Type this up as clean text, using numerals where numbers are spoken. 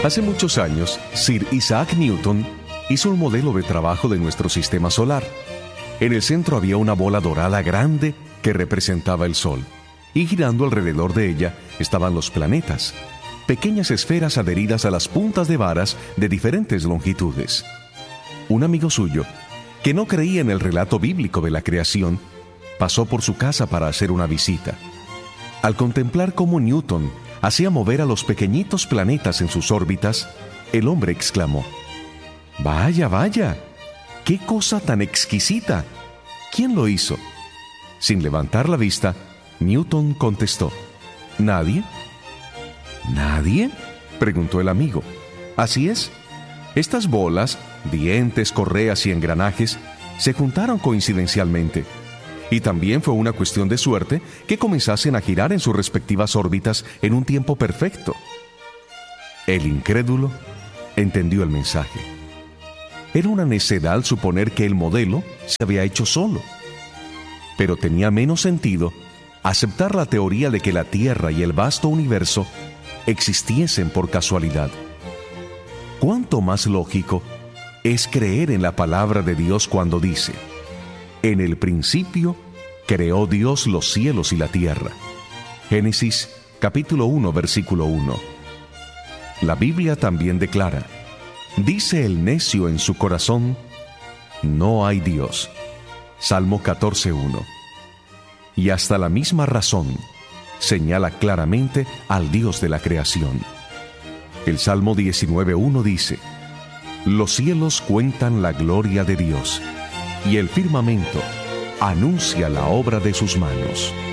Hace muchos años, Sir Isaac Newton hizo un modelo de trabajo de nuestro sistema solar. En el centro había una bola dorada grande que representaba el Sol, y girando alrededor de ella estaban los planetas, pequeñas esferas adheridas a las puntas de varas de diferentes longitudes. Un amigo suyo, que no creía en el relato bíblico de la creación, pasó por su casa para hacer una visita. Al contemplar cómo Newton hacía mover a los pequeñitos planetas en sus órbitas, el hombre exclamó: «Vaya, vaya, qué cosa tan exquisita. ¿Quién lo hizo?». Sin levantar la vista, Newton contestó: «¿Nadie?». «¿Nadie?», preguntó el amigo. «Así es. Estas bolas, dientes, correas y engranajes se juntaron coincidencialmente. Y también fue una cuestión de suerte que comenzasen a girar en sus respectivas órbitas en un tiempo perfecto». El incrédulo entendió el mensaje. Era una necedad suponer que el modelo se había hecho solo. Pero tenía menos sentido aceptar la teoría de que la Tierra y el vasto universo existiesen por casualidad. ¿Cuánto más lógico es creer en la palabra de Dios cuando dice: «En el principio creó Dios los cielos y la tierra»? Génesis capítulo 1, versículo 1. La Biblia también declara: «Dice el necio en su corazón: no hay Dios». Salmo 14:1. Y hasta la misma razón señala claramente al Dios de la creación. El Salmo 19:1 dice: «Los cielos cuentan la gloria de Dios, y el firmamento anuncia la obra de sus manos».